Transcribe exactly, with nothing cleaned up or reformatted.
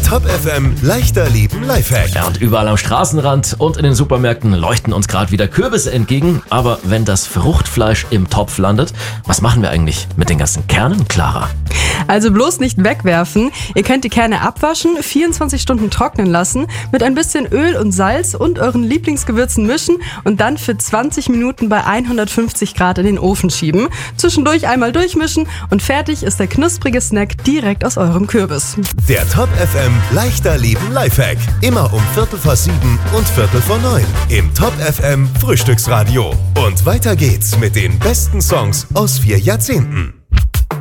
Top F M leichter Leben Lifehack. Ja, und überall am Straßenrand und in den Supermärkten leuchten uns gerade wieder Kürbisse entgegen. Aber wenn das Fruchtfleisch im Topf landet, was machen wir eigentlich mit den ganzen Kernen, Clara? Also bloß nicht wegwerfen. Ihr könnt die Kerne abwaschen, vierundzwanzig Stunden trocknen lassen, mit ein bisschen Öl und Salz und euren Lieblingsgewürzen mischen und dann für zwanzig Minuten bei hundertfünfzig Grad in den Ofen schieben. Zwischendurch einmal durchmischen und fertig ist der knusprige Snack direkt aus eurem Kürbis. Der Top F M leichter Leben Lifehack. Immer um Viertel vor sieben und Viertel vor neun im Top F M Frühstücksradio. Und weiter geht's mit den besten Songs aus vier Jahrzehnten.